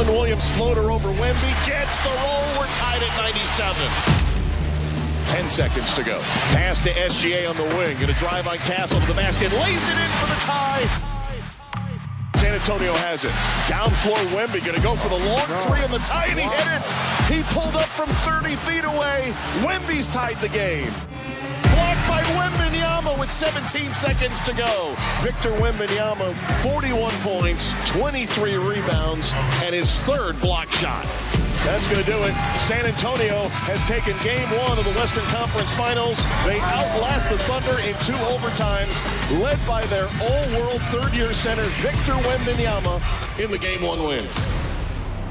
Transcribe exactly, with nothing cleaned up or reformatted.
Williams floater over Wemby. Gets the roll. We're tied at ninety-seven. Ten seconds to go. Pass to S G A on the wing. Going to drive on Castle to the basket. Lays it in for the tie. San Antonio has it. Down floor Wemby. Going to go for the long three on the tie, and he hit it. He pulled up from thirty feet away. Wemby's tied the game. Blocked by Wembanyama with seventeen seconds to go. Victor Wembanyama, forty-one points, twenty-three rebounds, and his third block shot. That's going to do it. San Antonio has taken game one of the Western Conference Finals. They outlast the Thunder in two overtimes, led by their all-world third-year center, Victor Wembanyama, in the game one win.